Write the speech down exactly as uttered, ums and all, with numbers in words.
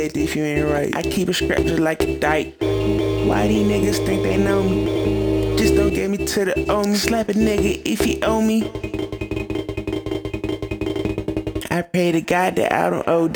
collect if you ain't right. I keep it scrapped just like a dyke. Why these niggas think they know me? Just don't get me to the owe me. Slap a nigga if he owe me. I pray to God that I don't owe